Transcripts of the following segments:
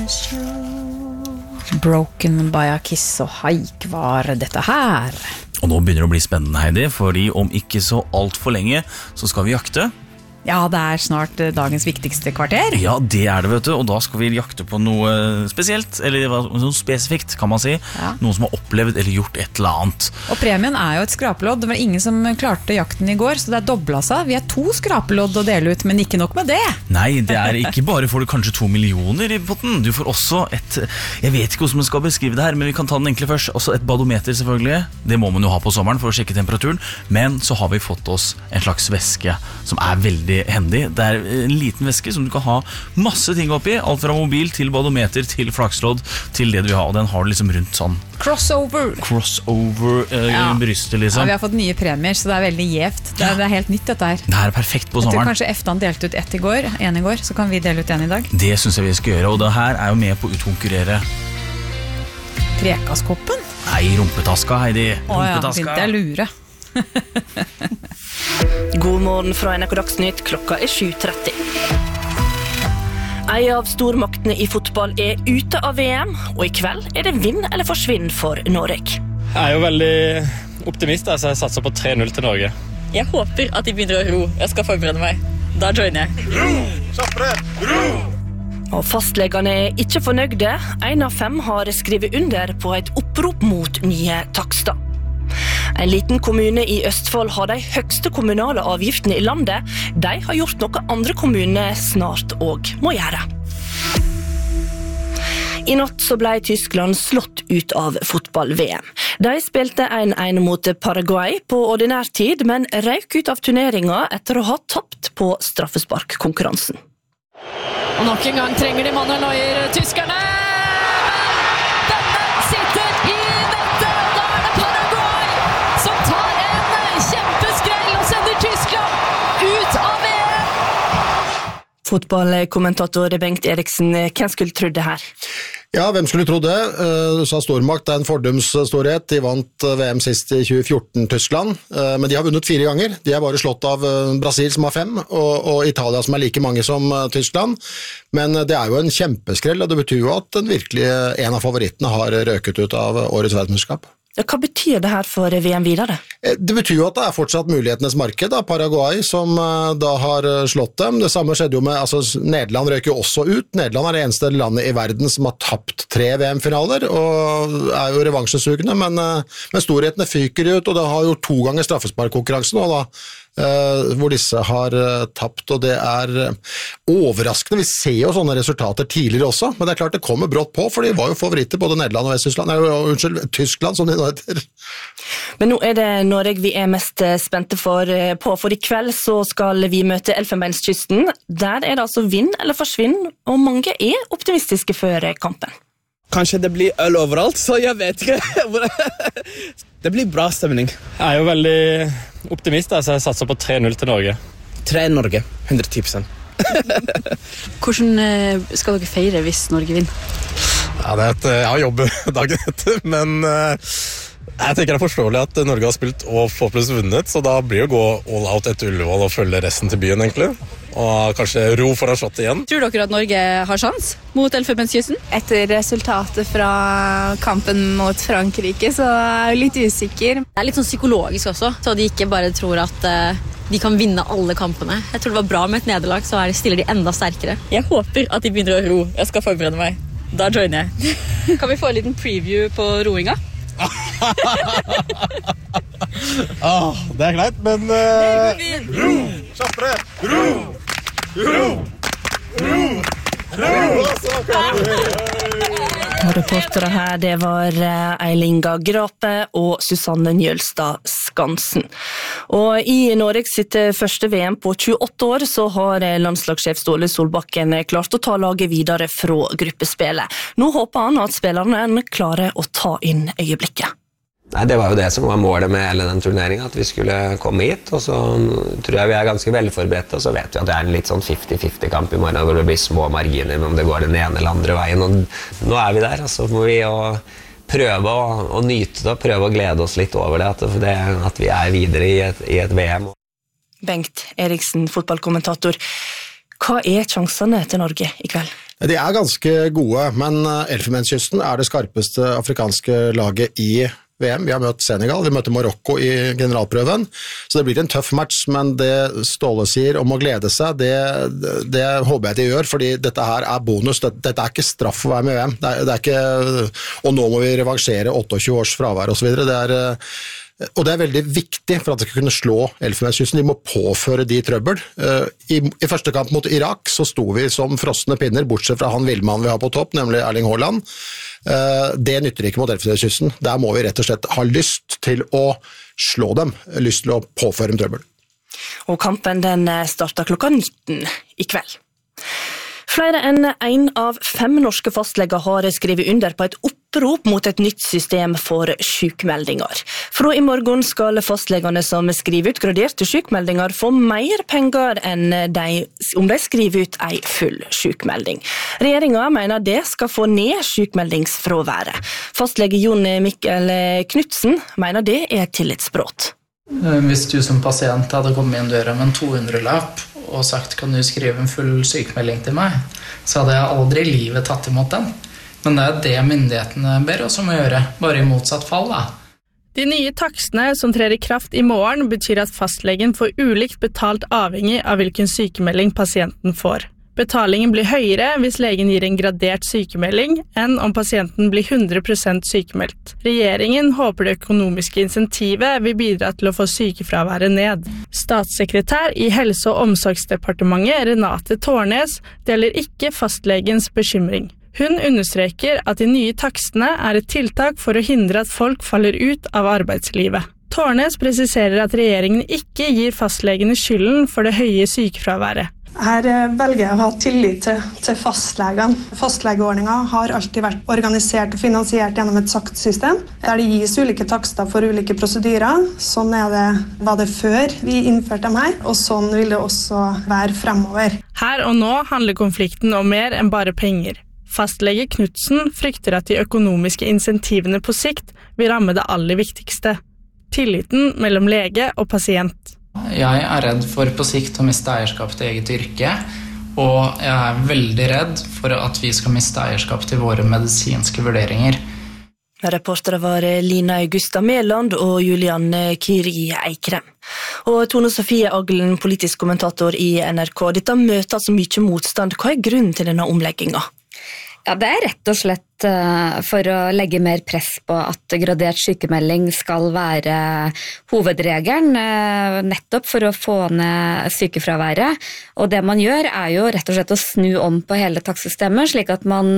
Broken by a Kiss og Haik var dette her. Og nå begynner det å bli spennende, Heidi, fordi om ikke så alt for lenge så skal vi jakte. Ja, det snart dagens viktigste kvarter. Ja, det det, vet du, og da skal vi jakte på noe spesielt, eller noe spesifikt, kan man si. Ja. Noen som har opplevd eller gjort et eller annet. Og premien jo et skrapelodd. Det var ingen som klarte jakten i går, så det dobblet seg. Vi 2 skrapelodd å dele ut, men ikke nok med det. Nei, det ikke bare får du kanskje 2 millioner i potten. Du får også jeg vet ikke hvordan man skal beskrive det her, men vi kan ta den enkle først. Også et badometer selvfølgelig. Det må man jo ha på sommeren for å sjekke temperaturen. Men så har vi fått oss en slags væske som veldig hendig. Det en liten væske som du kan ha masse ting oppi, alt fra mobil til badometer til flakslodd til det du vil ha, og den har du liksom rundt sånn crossover brystet liksom. Ja, vi har fått nye premier, så det veldig gjevt. Det helt nytt dette her. Det perfekt på sommeren. Jeg tror kanskje Eftan delte ut en i går, så kan vi dele ut en i dag. Det synes jeg vi skal gjøre, og det her jo med på å utkonkurrere Trekaskoppen? Nei, rumpetaska, Heidi. Rumpetaska. Begynte jeg lure. God morgen fra NRK Dagsnytt, klokka 7:30. En av stormaktene i fotball ute av VM, og i kveld det vinn eller forsvinn for Norge. Jeg jo veldig optimist, så jeg satser på 3-0 til Norge. Jeg håper at de begynner å ro. Jeg skal forberede meg. Da joiner jeg. Ro! Kjappere! Ro! Og fastlegene ikke fornøyde. 1 av 5 har skrevet under på et opprop mot nye takster. En liten kommune i Østfold har de høgste kommunale avgiftene i landet. De har gjort noe andre kommuner snart også må gjøre. I natt så ble Tyskland slått ut av fotball-VM. De spilte 1-1 mot Paraguay på ordinær tid, men røyk ut av turneringen etter å ha tapt på straffesparkkonkurransen. Og nok en gang trenger de Manuel Neuer, tyskerne! Denne sitter i nettet, og da det Paraguay som tar en kjempeskrell og sender Tyskland ut av VM! Fotballkommentator Bengt Eriksen, hvem skulle trodd det her? Ja, hvem skulle tro det? Du sa stormakt, en fordums storhet. De vant VM sist i 2014, Tyskland. Men de har vunnet 4 ganger. De bare slått av Brasil, som har 5, og Italia, som like mange som Tyskland. Men det jo en kjempeskrell, og det betyr jo at en av favorittene har røket ut av årets verdensmesterskap. Hva betyr det her for VM videre? Det betyr jo at det fortsatt mulighetenes marked, Paraguay som da har slått dem. Det samme skjedde jo med, Nederland røk jo også ut. Nederland det eneste landet i verden som har tapt 3 VM-finaler, og jo revansjesugende, men storhetene fyker ut, og det har jo 2 ganger straffesparkkonkurransen, og da hvor disse har tapt, og det overraskende. Vi ser jo sånne resultater tidligere også, men det klart det kommer brått på, for de var jo favoritter både Nederland og Vest-Tyskland, Tyskland som de nå heter. Men nå det Norge vi mest spente for i kveld så skal vi møte Elfenbenskysten. Der det altså vinn eller forsvinn, og mange optimistiske før kampen. Kanskje det blir øl overalt, så jeg vet ikke. Det blir bra stemning. Jeg jo veldig optimist, så jeg satser på 3-0 til Norge. 3 Norge, 110%. Hvordan skal dere feire hvis Norge vinner? Ja, jeg har jobb dagen etter, men jeg tenker det forståelig at Norge har spilt og forhåpentligvis vunnet, så da blir det å gå all out etter Ullevål og følge resten til byen, egentlig. Og kanskje ro for å shotte igjen. Tror dere at Norge har sjans mot Elfenbenskysten? Etter resultatet fra kampen mot Frankrike, så jeg litt usikker. Det litt sånn psykologisk også, så de ikke bare tror at de kan vinne alle kampene. Jeg tror det var bra med et nederlag, så stiller de enda sterkere. Jeg håper at de begynner å ro. Jeg skal forberede meg. Da joiner jeg. Kan vi få en liten preview på roinga? Det greit, men Ro! Kjappere! Ro! Ro! Ro! Og reportere her, det var Eilinga Grape og Susanne Njølstad Skansen. Og i Norge sitt første VM på 28 år, så har landslagssjef Ståle Solbakken klart å ta laget videre fra gruppespillet. Nå håper han at spillerne klarer å ta inn øyeblikket. Nei, det var jo det som var målet med hele den turneringen, at vi skulle komme hit, og så tror jeg vi ganske velforberedte, og så vet vi at det en litt sånn 50-50-kamp i morgen, hvor det blir små marginer om det går den ene eller andre veien, og nå vi der, og så må vi jo prøve å nyte det, og prøve å glede oss litt over det, at vi videre i et VM. Bengt Eriksen, fotballkommentator. Hva sjansene til Norge I kveld? De ganske gode, men Elfenbenskysten det skarpeste afrikanske laget I VM. Vi har møtt Senegal, vi møter Marokko I generalprøven, så det blir en tøff match, men det Ståle sier om å glede seg, det håper jeg de gjør, fordi dette her bonus, dette ikke straff for å være med VM, det ikke, og nå må vi revansjere 28 års fravær og så videre, og det veldig viktig for at de skal kunne slå Elfenbenskysten. De må påføre de trøbbel. I første kamp mot Irak så sto vi som frosne pinner, bortsett fra han Villmann vi har på topp, nemlig Erling Haaland. Det nytter ikke mot Elfenbenskysten. Der må vi rett og slett ha lyst til å slå dem, lyst til å påføre dem trøbbel. Og kampen den starter klokka 19 I kveld. Flere enn 1 av 5 norske fastleger har skrevet under på et opprop mot et nytt system for sykmeldinger. Fra I morgen skal fastlegene som skriver ut graderte sykmeldinger få mer penger enn om de skriver ut en full sykmelding. Regjeringen mener det skal få ned sykmeldingsfraværet. Fastlege Jon Mikkel Knudsen mener det et tillitsbrudd. Hvis du som pasient hadde kommet inn døra med en 200-lapp og sagt kan du skrive en full sykmelding til meg, så hadde jeg aldri I livet tatt imot den. Men det det myndighetene ber oss om å gjøre, bare I motsatt fall da. De nye takstene som trer I kraft I morgen betyr at fastlegen får ulikt betalt avhengig av hvilken sykemelding pasienten får. Betalingen blir høyere hvis legen gir en gradert sykemelding enn om pasienten blir 100% sykemeldt. Regjeringen håper det økonomiske insentivet vil bidra til å få sykefraværet ned. Statssekretær I Helse- og omsorgsdepartementet Renate Tårnes deler ikke fastlegens bekymring. Hun understreker at de nye takstene et tiltak for å hindre at folk faller ut av arbeidslivet. Tårnes presiserer at regjeringen ikke gir fastlegene skylden for det høye sykefraværet. Her velger jeg å ha tillit til fastlegene. Fastlegeordningen har alltid vært organisert og finansiert gjennom et taktsystem, der det gis ulike takster for ulike prosedyrer. Sånn var det før vi innførte dem her, og sånn vil det også være fremover. Her og nå handler konflikten om mer enn bare penger. Fastlege Knudsen frykter at de økonomiske insentivene på sikt vil ramme det aller viktigste. Tilliten mellom lege og pasient. Jeg redd for på sikt å miste eierskap til eget yrke, og jeg veldig redd for at vi skal miste eierskap til våre medisinske vurderinger. Reportere var Lina Augusta Mæland og Julian Kyri Eikrem. Og Tone Sofie Aglen, politisk kommentator I NRK. Dette møter så mye motstand. Hva grunnen til denne omleggingen? Ja, det rett og slett for å legge mer press på at gradert sykemelding skal være hovedregelen, nettopp for å få ned sykefraværet. Og det man gjør jo rett og slett å snu om på hele takstsystemet, slik at man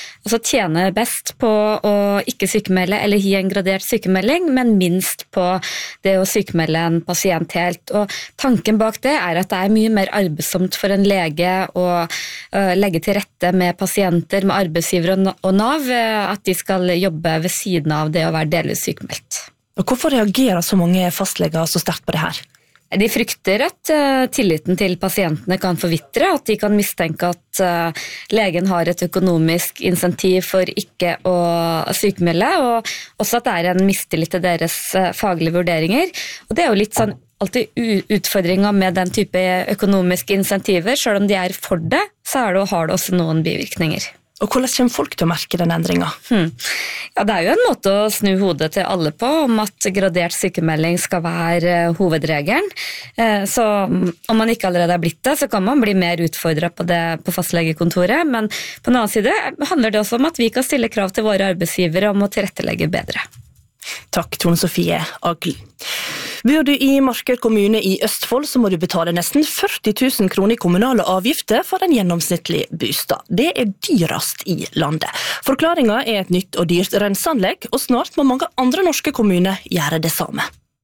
tjener best på å ikke sykemelde eller gi en gradert sykemelding, men minst på det å sykemelde en pasient helt. Og tanken bak det at det mye mer arbeidsomt for en lege å legge til rette med pasienter, med arbeidsgiver og Nav, at de skal jobbe ved siden av det å være delvis sykemeldt. Og hvorfor reagerer så mange fastleger så sterkt på det her? De frykter at tilliten til pasientene kan forvitre, at de kan mistenke at legen har et økonomisk insentiv for ikke å sykemelde, og også at det en mistillit til deres faglige vurderinger. Og det jo litt sånn alltid utfordringer med den type økonomiske insentiver. Selv om de for det, så har det også noen bivirkninger. Og hvordan kommer folk til å merke den endringen? Ja, det jo en måte å snu hodet til alle på, om at gradert sykemelding skal være hovedregelen. Så om man ikke allerede blitt det, så kan man bli mer utfordret på det på fastlegekontoret. Men på den annen side handler det også om at vi kan stille krav til våre arbeidsgivere om å tilrettelegge bedre. Takk, Tone Sofie Aglen. Bor du I Marker kommune I Østfold, så må du betale nesten 40 000 kroner I kommunale avgifter for en gjennomsnittlig bostad. Det dyrast I landet. Forklaringen et nytt og dyrt renseanlegg, og snart må mange andre norske kommuner gjøre det samme.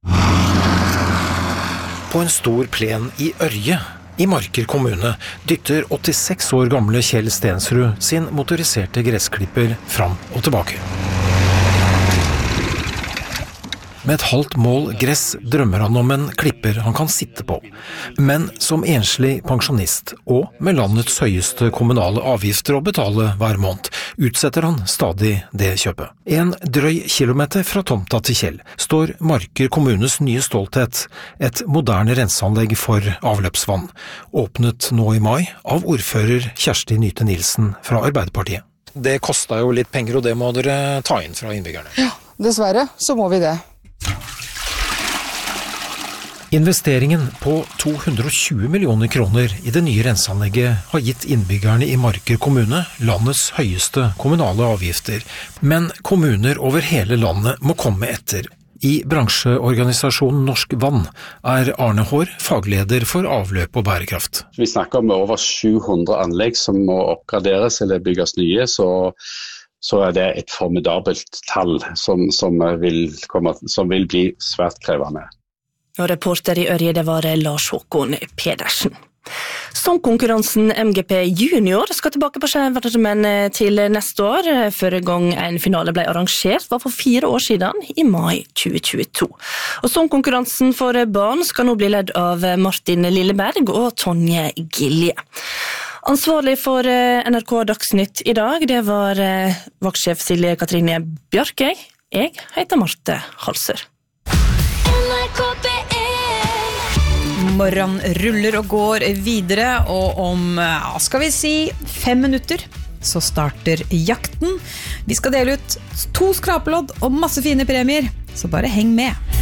På en stor plen I Ørje, I Marker kommune, dytter 86 år gamle Kjell Stensrud sin motoriserte gressklipper fram og tilbake. Med et halvt mål gress drømmer han om en klipper han kan sitte på. Men som enslig pensjonist, og med landets høyeste kommunale avgifter å betale hver måned, utsetter han stadig det kjøpet. En drøy kilometer fra tomta til Kjell står Marker kommunes nye stolthet, et moderne renseanlegg for avløpsvann, åpnet nå i mai av ordfører Kjersti Nyte Nilsen fra Arbeiderpartiet. Det kostet jo litt penger, og det må dere ta inn fra innbyggerne. Ja, dessverre så må vi det. Investeringen på 220 millioner kroner i det nye renseanlegget har gitt innbyggerne i Marker kommune landets høyeste kommunale avgifter, men kommuner over hele landet må komme etter. I bransjeorganisasjonen Norsk Vann Arne Haar fagleder for avløp og bærekraft. Vi snakker om over 700 anlegg som må oppgraderes eller bygges nye, så det et formidabelt tall som vil bli svært krevende. Og reporter i Ørje, det var Lars Håkon Pedersen. Sangkonkurransen MGP Junior skal tilbake på skjermen til neste år. Førre gang en finale ble arrangert var for 4 år siden, i mai 2022. Og sangkonkurransen for barn skal nå bli ledd av Martin Lilleberg og Tonje Gilje. Ansvarlig for NRK Dagsnytt i dag, det var vaktsjef Silje Katrine Bjarkøy. Jeg heter Marte Halser. Morgen ruller og går videre, og om, skal vi si, 5 minutter så starter jakten. Vi skal dele ut 2 skrapelodd og masse fine premier, så bare heng med.